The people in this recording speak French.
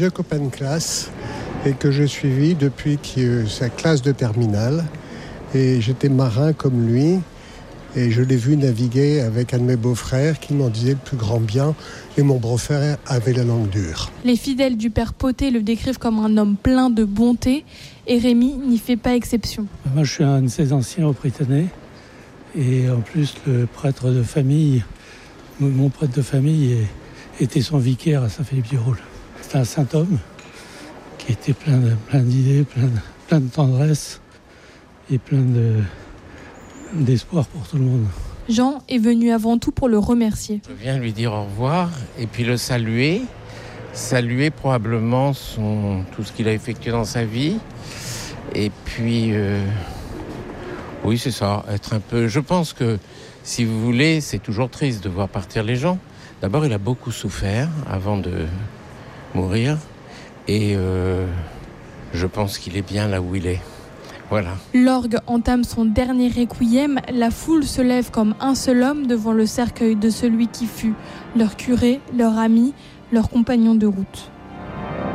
vieux copain de classe et que je suivis depuis sa classe de terminale. Et j'étais marin comme lui. Et je l'ai vu naviguer avec un de mes beaux-frères qui m'en disait le plus grand bien. Et mon beau-frère avait la langue dure. Les fidèles du père Poté le décrivent comme un homme plein de bonté. Et Rémi n'y fait pas exception. Moi, je suis un de ses anciens au Britannique. Et en plus, le prêtre de famille, mon prêtre de famille était son vicaire à Saint-Philippe-du-Roule. C'était un saint homme qui était plein d'idées, plein de tendresse et plein d'espoir pour tout le monde. Jean est venu avant tout pour le remercier. Je viens lui dire au revoir et puis le saluer probablement tout ce qu'il a effectué dans sa vie. Et puis, oui, c'est ça, être un peu... Je pense que, si vous voulez, c'est toujours triste de voir partir les gens. D'abord, il a beaucoup souffert avant de mourir. Et je pense qu'il est bien là où il est. Voilà. L'orgue entame son dernier requiem. La foule se lève comme un seul homme devant le cercueil de celui qui fut leur curé, leur ami, leur compagnon de route.